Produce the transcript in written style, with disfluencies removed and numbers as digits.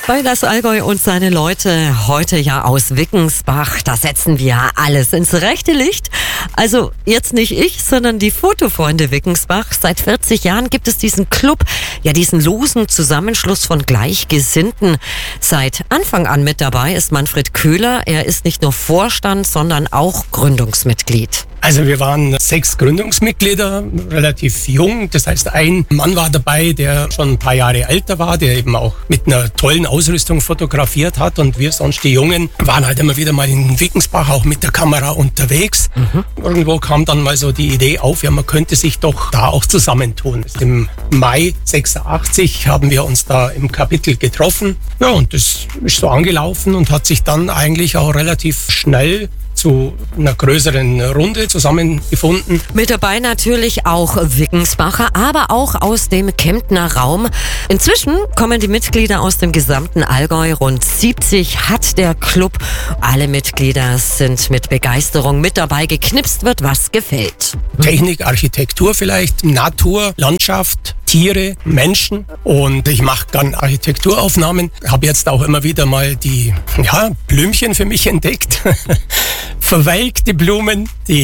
Bei Das Allgäu und seine Leute, heute ja aus Wickensbach, da setzen wir alles ins rechte Licht. Also jetzt nicht ich, sondern die Fotofreunde Wickensbach. Seit 40 Jahren gibt es diesen Club, ja diesen losen Zusammenschluss von Gleichgesinnten. Seit Anfang an mit dabei ist Manfred Köhler. Er ist nicht nur Vorstand, sondern auch Gründungsmitglied. Also wir waren 6 Gründungsmitglieder, relativ jung. Das heißt, ein Mann war dabei, der schon ein paar Jahre älter war, der eben auch mit einer tollen Ausrüstung fotografiert hat. Und wir sonst, die Jungen, waren halt immer wieder mal in Wickensbach auch mit der Kamera unterwegs. Irgendwo kam dann mal so die Idee auf, ja, man könnte sich doch da auch zusammentun. Im Mai 86 haben wir uns da im Kapitel getroffen. Ja, und das ist so angelaufen und hat sich dann eigentlich auch relativ schnell zu einer größeren Runde zusammengefunden. Mit dabei natürlich auch Wickensbacher, aber auch aus dem Kemptner Raum. Inzwischen kommen die Mitglieder aus dem gesamten Allgäu. Rund 70 hat der Club. Alle Mitglieder sind mit Begeisterung mit dabei. Geknipst wird, was gefällt. Technik, Architektur vielleicht, Natur, Landschaft, Tiere, Menschen, und ich mache gern Architekturaufnahmen. Habe jetzt auch immer wieder mal die Blümchen für mich entdeckt. Verwelkte Blumen, die